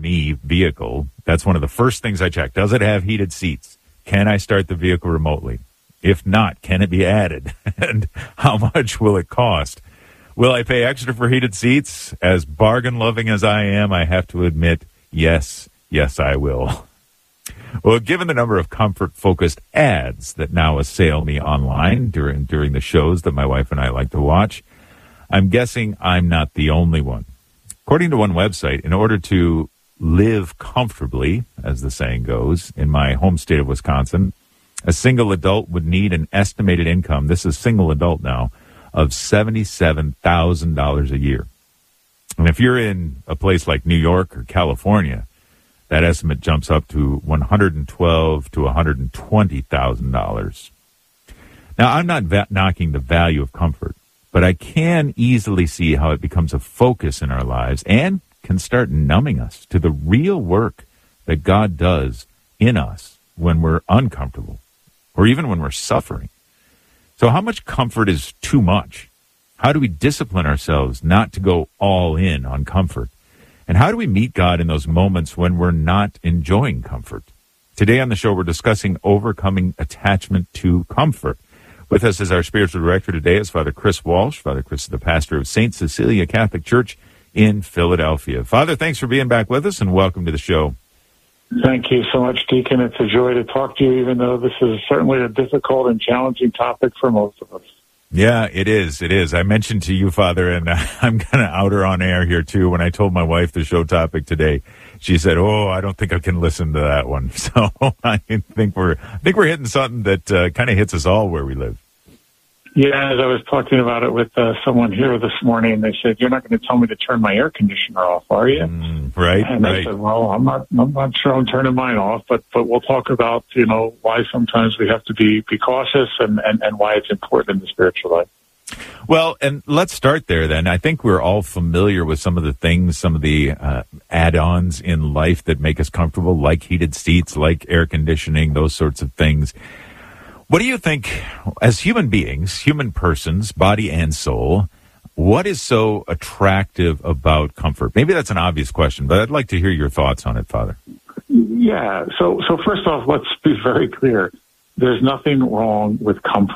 me vehicle, that's one of the first things I check. Does it have heated seats? Can I start the vehicle remotely? If not, can it be added? And how much will it cost? Will I pay extra for heated seats? As bargain-loving as I am, I have to admit, yes, I will. Well, given the number of comfort-focused ads that now assail me online during the shows that my wife and I like to watch, I'm guessing I'm not the only one. According to one website, in order to live comfortably, as the saying goes, in my home state of Wisconsin, a single adult would need an estimated income, this is single adult now, of $77,000 a year. And if you're in a place like New York or California, that estimate jumps up to $112,000 to $120,000. Now, I'm not knocking the value of comfort, but I can easily see how it becomes a focus in our lives and can start numbing us to the real work that God does in us when we're uncomfortable or even when we're suffering. So how much comfort is too much? How do we discipline ourselves not to go all in on comfort? And how do we meet God in those moments when we're not enjoying comfort? Today on the show, we're discussing overcoming attachment to comfort. With us as our spiritual director today is Father Chris Walsh. Father Chris is the pastor of St. Cecilia Catholic Church in Philadelphia. Father, thanks for being back with us and welcome to the show. Thank you so much, Deacon. It's a joy to talk to you, even though this is certainly a difficult and challenging topic for most of us. Yeah, it is. It is. I mentioned to you, Father, and I'm going to out her on air here, too. When I told my wife the show topic today, she said, I don't think I can listen to that one. So I think we're hitting something that kind of hits us all where we live. Yeah, as I was talking about it with someone here this morning, they said, "You're not going to tell me to turn my air conditioner off, are you?" Right. And I said, "Well, I'm not sure I'm turning mine off, but we'll talk about why sometimes we have to be cautious and why it's important in the spiritual life." Well, and let's start there then. I think we're all familiar with some of the things, some of the add-ons in life that make us comfortable, like heated seats, like air conditioning, those sorts of things. What do you think, as human beings, human persons, body and soul, what is so attractive about comfort? Maybe that's an obvious question, but I'd like to hear your thoughts on it, Father. Yeah, so first off, let's be very clear. There's nothing wrong with comfort.